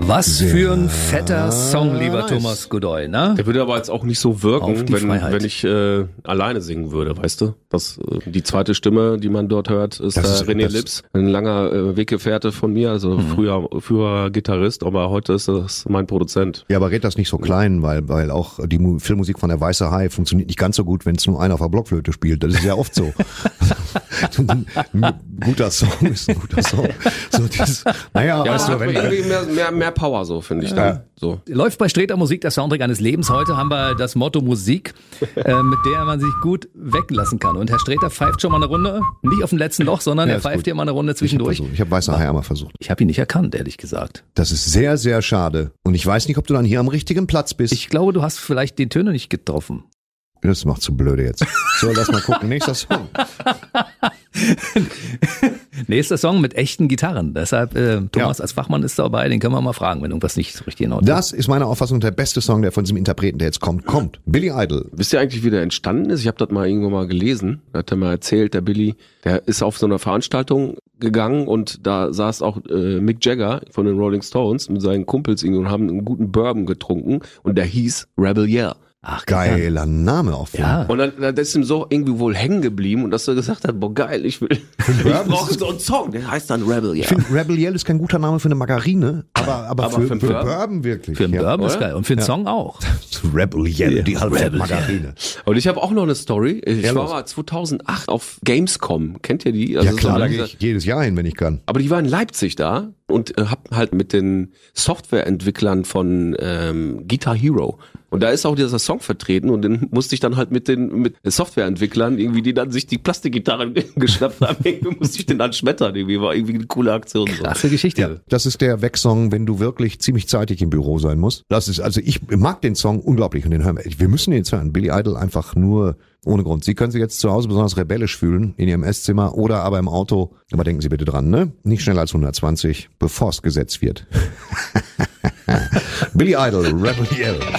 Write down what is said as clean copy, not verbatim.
Was für ein fetter Song, lieber Thomas Godoy, ne? Der würde aber jetzt auch nicht so wirken, Freiheit. wenn ich alleine singen würde, weißt du? Die zweite Stimme, die man dort hört, ist René Lips, ein langer Weggefährte von mir, also früher Gitarrist, aber heute ist das mein Produzent. Ja, aber red das nicht so klein, weil auch die Filmmusik von der Weiße Hai funktioniert nicht ganz so gut, wenn es nur einer auf der Blockflöte spielt. Das ist ja oft so. Ein guter Song ist ein guter Song. So dieses, naja, Ja, weißt du, wenn irgendwie mehr Power so, finde ich dann. So. Läuft bei Streter Musik der Soundtrack eines Lebens. Heute haben wir das Motto Musik, mit der man sich gut weglassen kann. Und Herr Streter pfeift schon mal eine Runde, nicht auf dem letzten Loch, sondern er pfeift hier mal eine Runde zwischendurch. Ich habe Weiße Hai einmal versucht. Ich habe ihn nicht erkannt, ehrlich gesagt. Das ist sehr, sehr schade. Und ich weiß nicht, ob du dann hier am richtigen Platz bist. Ich glaube, du hast vielleicht die Töne nicht getroffen. Das macht zu blöde jetzt. So, lass mal gucken. Nächster Song. Nächster Song mit echten Gitarren. Deshalb, Thomas als Fachmann ist dabei, den können wir mal fragen, wenn irgendwas nicht so richtig in Ordnung ist. Das ist meiner Auffassung der beste Song, der von diesem Interpreten, der jetzt kommt. Billy Idol. Wisst ihr eigentlich, wie der entstanden ist? Ich habe das mal irgendwann mal gelesen. Da hat er mal erzählt, der Billy, der ist auf so einer Veranstaltung gegangen und da saß auch Mick Jagger von den Rolling Stones mit seinen Kumpels und haben einen guten Bourbon getrunken und der hieß Rebel Yell. Ach, Geiler Name auch. Ja. Und dann ist ihm so irgendwie wohl hängen geblieben und dass er gesagt hat, boah geil, ich brauche so einen Song, der heißt dann Rebel Yell. Ich finde, Rebel Yell ist kein guter Name für eine Margarine, aber für Bourbon wirklich. Für einen Bourbon ist oder? geil und für einen Song auch. Rebel Yell, die halbe Margarine. Und ich habe auch noch eine Story. Ich war mal 2008 auf Gamescom. Kennt ihr die? Ja Also klar, so da gehe ich jedes Jahr hin, wenn ich kann. Aber die war in Leipzig da und hab halt mit den Softwareentwicklern von Guitar Hero. Und da ist auch dieser Song vertreten und den musste ich dann halt mit Softwareentwicklern irgendwie, die dann sich die Plastikgitarren geschnappt haben, irgendwie musste ich den dann schmettern. Irgendwie war irgendwie eine coole Aktion. So. Klasse Geschichte. Das ist der Wegsong, wenn du wirklich ziemlich zeitig im Büro sein musst. Das ist, also ich mag den Song unglaublich und den hören wir müssen den jetzt hören. Billy Idol einfach nur ohne Grund. Sie können sich jetzt zu Hause besonders rebellisch fühlen, in Ihrem Esszimmer oder aber im Auto. Aber denken Sie bitte dran, ne? Nicht schneller als 120, bevor es Gesetz wird. Billy Idol, Rebel Yell.